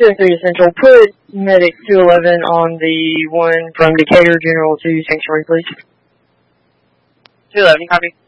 203 Central, put medic 211 on the one from Decatur General to Sanctuary, please. 211, copy.